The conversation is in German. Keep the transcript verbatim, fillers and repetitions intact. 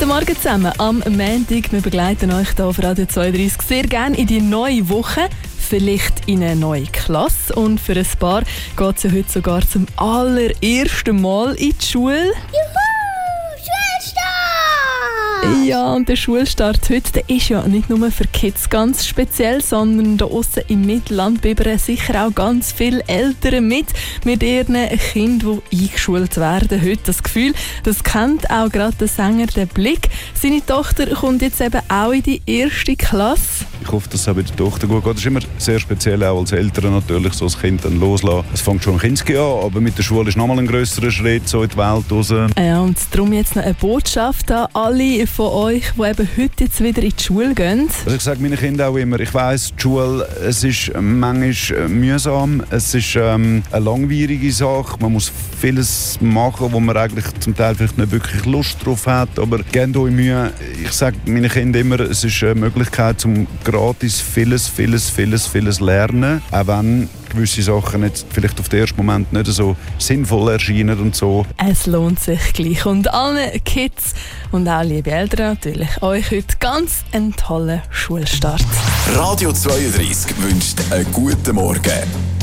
Guten Morgen zusammen. Am Montag, wir begleiten euch hier auf Radio zweiunddreißig sehr gerne in die neue Woche. Vielleicht in eine neue Klasse. Und für ein paar geht es ja heute sogar zum allerersten Mal in die Schule. Juhu! Schulstart! Ja, und der Schulstart heute, der ist ja nicht nur für Kids ganz speziell, sondern da aussen im Mittelland bibbern sicher auch ganz viele Eltern mit, mit ihren Kindern, die eingeschult werden. Heute das Gefühl, das kennt auch gerade der Sänger «Der Blick». Seine Tochter kommt jetzt eben auch in die erste Klasse. Ich hoffe, dass es auch bei der Tochter gut geht. Das ist immer sehr speziell, auch als Eltern natürlich, so das Kind dann loslassen. Es fängt schon im Kinski an, aber mit der Schule ist nochmal ein grösserer Schritt so in die Welt raus. Ja, und darum jetzt noch eine Botschaft an alle von euch, die eben heute jetzt wieder in die Schule gehen. Also ich sage meinen Kindern auch immer, ich weiss, die Schule, es ist manchmal mühsam, es ist ähm, eine langwierige Sache, man muss vieles machen, wo man eigentlich zum Teil vielleicht nicht wirklich Lust drauf hat, aber gebt euch Mühe. Ich sage meinen Kindern immer, es ist eine Möglichkeit, zum gratis vieles, vieles, vieles, vieles lernen, auch wenn gewisse Sachen jetzt vielleicht auf den ersten Moment nicht so sinnvoll erscheinen und so. Es lohnt sich gleich. Und allen Kids und auch liebe Eltern natürlich euch heute ganz einen tollen Schulstart. Radio zweiunddreißig wünscht einen guten Morgen.